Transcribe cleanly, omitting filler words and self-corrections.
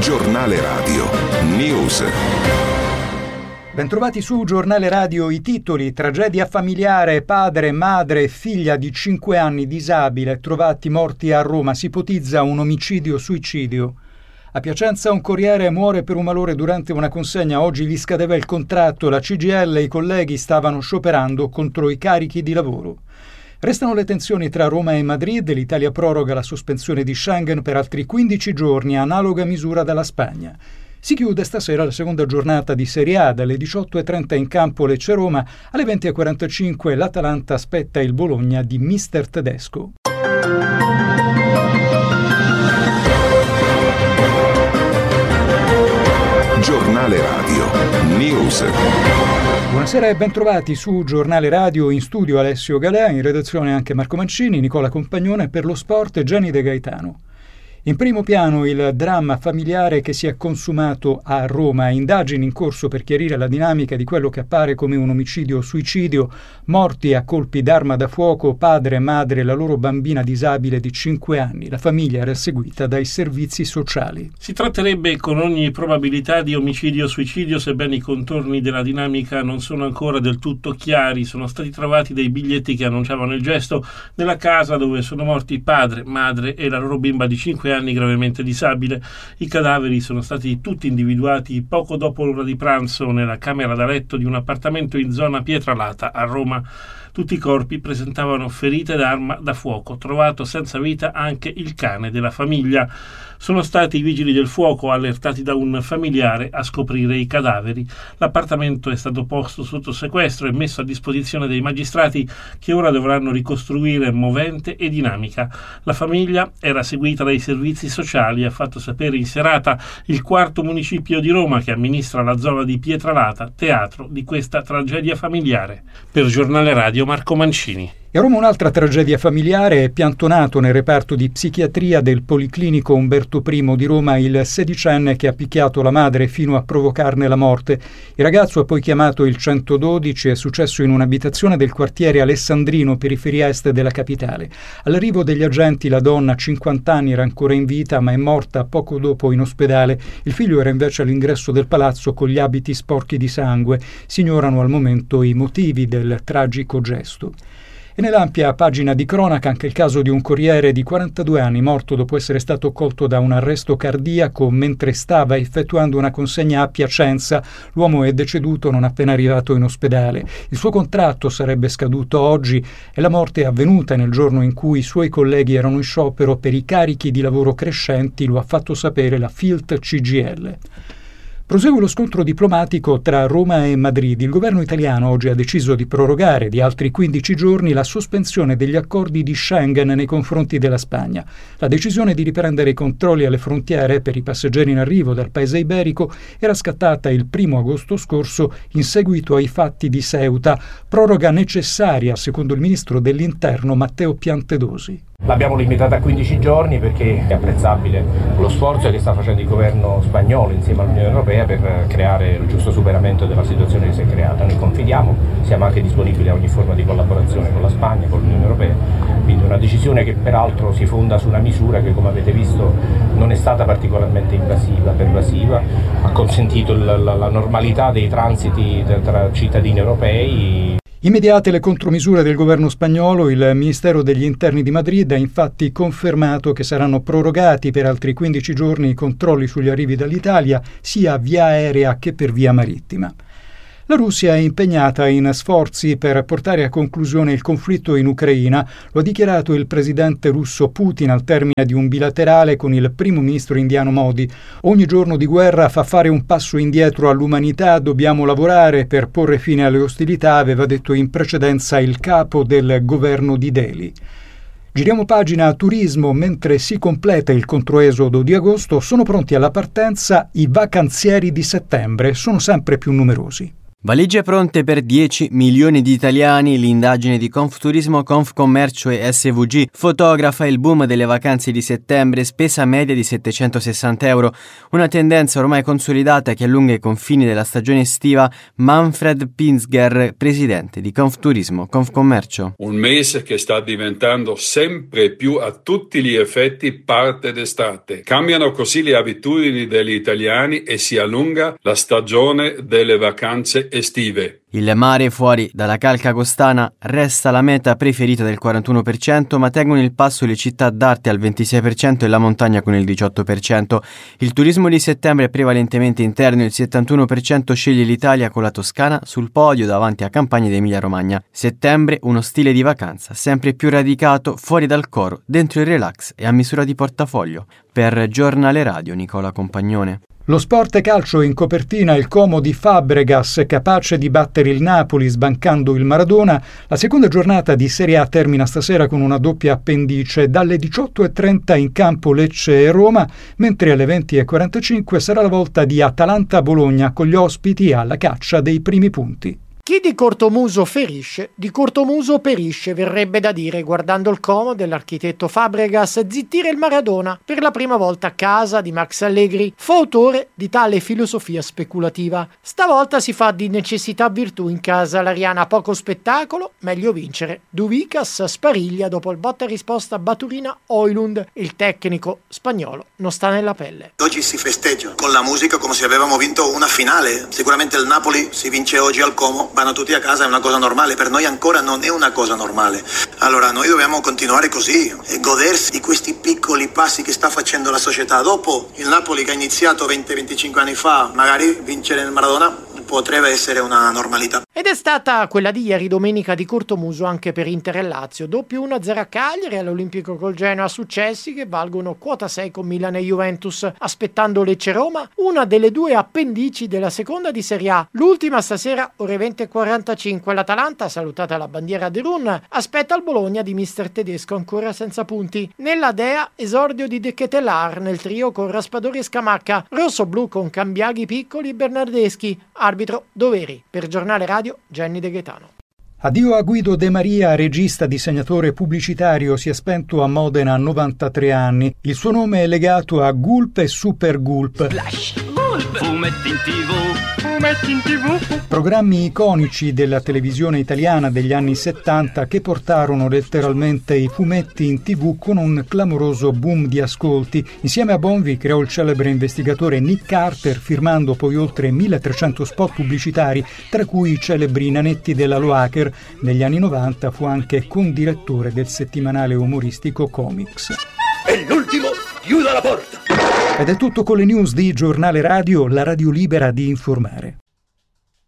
Giornale Radio News. Bentrovati su Giornale Radio. I titoli: tragedia familiare, padre, madre e figlia di 5 anni disabile trovati morti a Roma, si ipotizza un omicidio-suicidio. A Piacenza un corriere muore per un malore durante una consegna, oggi gli scadeva il contratto, la CGIL e i colleghi stavano scioperando contro i carichi di lavoro. Restano le tensioni tra Roma e Madrid, l'Italia proroga la sospensione di Schengen per altri 15 giorni, analoga misura dalla Spagna. Si chiude stasera la seconda giornata di Serie A, dalle 18.30 in campo Lecce-Roma, alle 20.45 l'Atalanta aspetta il Bologna di mister tedesco. Giornale Radio News. Buonasera e bentrovati su Giornale Radio. In studio Alessio Galea, in redazione anche Marco Mancini, Nicola Compagnone, per lo sport Gianni De Gaetano. In primo piano il dramma familiare che si è consumato a Roma, indagini in corso per chiarire la dinamica di quello che appare come un omicidio-suicidio, morti a colpi d'arma da fuoco, padre e madre e la loro bambina disabile di 5 anni. La famiglia era seguita dai servizi sociali. Si tratterebbe con ogni probabilità di omicidio-suicidio, sebbene i contorni della dinamica non sono ancora del tutto chiari. Sono stati trovati dei biglietti che annunciavano il gesto nella casa dove sono morti padre, madre e la loro bimba di 5 anni gravemente disabile. I cadaveri sono stati tutti individuati poco dopo l'ora di pranzo nella camera da letto di un appartamento in zona Pietralata a Roma. Tutti i corpi presentavano ferite d'arma da fuoco, trovato senza vita anche il cane della famiglia. Sono stati i vigili del fuoco, allertati da un familiare, a scoprire i cadaveri. L'appartamento è stato posto sotto sequestro e messo a disposizione dei magistrati, che ora dovranno ricostruire movente e dinamica. La famiglia era seguita dai servizi sociali, ha fatto sapere in serata il quarto municipio di Roma, che amministra la zona di Pietralata, teatro di questa tragedia familiare. Per Giornale Radio Marco Mancini. E a Roma un'altra tragedia familiare. È piantonato nel reparto di psichiatria del Policlinico Umberto I di Roma il 16enne che ha picchiato la madre fino a provocarne la morte. Il ragazzo ha poi chiamato il 112, è successo in un'abitazione del quartiere Alessandrino, periferia est della capitale. All'arrivo degli agenti la donna, 50 anni, era ancora in vita ma è morta poco dopo in ospedale. Il figlio era invece all'ingresso del palazzo con gli abiti sporchi di sangue. Si ignorano al momento i motivi del tragico gesto. E nell'ampia pagina di cronaca anche il caso di un corriere di 42 anni morto dopo essere stato colto da un arresto cardiaco mentre stava effettuando una consegna a Piacenza. L'uomo è deceduto non appena arrivato in ospedale. Il suo contratto sarebbe scaduto oggi e la morte è avvenuta nel giorno in cui i suoi colleghi erano in sciopero per i carichi di lavoro crescenti, lo ha fatto sapere la Filt CGIL. Prosegue lo scontro diplomatico tra Roma e Madrid. Il governo italiano oggi ha deciso di prorogare di altri 15 giorni la sospensione degli accordi di Schengen nei confronti della Spagna. La decisione di riprendere i controlli alle frontiere per i passeggeri in arrivo dal paese iberico era scattata il 1 agosto scorso in seguito ai fatti di Ceuta, proroga necessaria secondo il ministro dell'Interno Matteo Piantedosi. L'abbiamo limitata a 15 giorni perché è apprezzabile lo sforzo che sta facendo il governo spagnolo insieme all'Unione Europea per creare il giusto superamento della situazione che si è creata. Noi confidiamo, siamo anche disponibili a ogni forma di collaborazione con la Spagna, con l'Unione Europea, quindi una decisione che peraltro si fonda su una misura che, come avete visto, non è stata particolarmente pervasiva, ha consentito la normalità dei transiti tra cittadini europei. Immediate le contromisure del governo spagnolo, il Ministero degli Interni di Madrid ha infatti confermato che saranno prorogati per altri 15 giorni i controlli sugli arrivi dall'Italia, sia via aerea che per via marittima. La Russia è impegnata in sforzi per portare a conclusione il conflitto in Ucraina, lo ha dichiarato il presidente russo Putin al termine di un bilaterale con il primo ministro indiano Modi. Ogni giorno di guerra fa fare un passo indietro all'umanità, dobbiamo lavorare per porre fine alle ostilità, aveva detto in precedenza il capo del governo di Delhi. Giriamo pagina a turismo. Mentre si completa il controesodo di agosto, sono pronti alla partenza i vacanzieri di settembre, sono sempre più numerosi. Valigie pronte per 10 milioni di italiani, l'indagine di Confturismo, Confcommercio e SVG fotografa il boom delle vacanze di settembre, spesa media di 760 euro, una tendenza ormai consolidata che allunga i confini della stagione estiva. Manfred Pinzger, presidente di Confturismo, Confcommercio. Un mese che sta diventando sempre più a tutti gli effetti parte d'estate. Cambiano così le abitudini degli italiani e si allunga la stagione delle vacanze estive. Il mare fuori dalla calca costana resta la meta preferita del 41%, ma tengono il passo le città d'arte al 26% e la montagna con il 18%. Il turismo di settembre è prevalentemente interno, il 71% sceglie l'Italia con la Toscana sul podio davanti a Campania ed Emilia-Romagna. Settembre, uno stile di vacanza sempre più radicato, fuori dal coro, dentro il relax e a misura di portafoglio. Per Giornale Radio, Nicola Compagnone. Lo Sport calcio in copertina il Como di Fabregas, capace di battere il Napoli sbancando il Maradona. La seconda giornata di Serie A termina stasera con una doppia appendice. Dalle 18:30 in campo Lecce e Roma, mentre alle 20:45 sarà la volta di Atalanta-Bologna con gli ospiti alla caccia dei primi punti. Chi di cortomuso ferisce, di cortomuso perisce, verrebbe da dire, guardando il Como dell'architetto Fabregas zittire il Maradona per la prima volta a casa di Max Allegri, fu autore di tale filosofia speculativa. Stavolta si fa di necessità virtù in casa l'Ariana, poco spettacolo, meglio vincere. Duvicas spariglia dopo il botta e risposta Baturina-Oilund, il tecnico spagnolo non sta nella pelle. Oggi si festeggia con la musica come se avevamo vinto una finale. Sicuramente il Napoli si vince oggi al Como, vanno tutti a casa, è una cosa normale. Per noi ancora non è una cosa normale. Allora noi dobbiamo continuare così e godersi di questi piccoli passi che sta facendo la società. Dopo il Napoli che ha iniziato 20-25 anni fa, magari vincere il Maradona potrebbe essere una normalità. Ed è stata quella di ieri domenica di cortomuso anche per Inter e Lazio. Doppio 1-0 a Cagliari, all'Olimpico col Genoa, successi che valgono quota 6 con Milan e Juventus. Aspettando Lecce-Roma, una delle due appendici della seconda di Serie A. L'ultima stasera ore 20:45. L'Atalanta, salutata la bandiera de Run, aspetta il Bologna di mister tedesco ancora senza punti. Nella Dea, esordio di De Ketelaar nel trio con Raspadori e Scamacca. Rosso-blu con Cambiaghi, Piccoli e Bernardeschi. Arbitro Doveri. Per Giornale Radio, Jenny De Gaetano. Addio a Guido De Maria, regista, disegnatore pubblicitario, si è spento a Modena a 93 anni. Il suo nome è legato a Gulp e Super Gulp. Flash, Gulp, fumetti in TV, fumetti in TV. Programmi iconici della televisione italiana degli anni 70 che portarono letteralmente i fumetti in TV con un clamoroso boom di ascolti. Insieme a Bonvi creò il celebre investigatore Nick Carter, firmando poi oltre 1300 spot pubblicitari, tra cui i celebri nanetti della Loacker. Negli anni 90 fu anche condirettore del settimanale umoristico Comics. E l'ultimo, chiuda la porta! Ed è tutto con le news di Giornale Radio, la radio libera di informare.